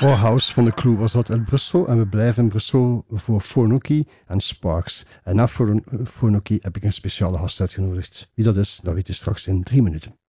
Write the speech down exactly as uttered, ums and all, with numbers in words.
Our House van de Clue was dat uit Brussel. En we blijven in Brussel voor Fornoki en Sparks. En na Fornoki heb ik een speciale gast uitgenodigd. Wie dat is, dat weet je straks in drie minuten.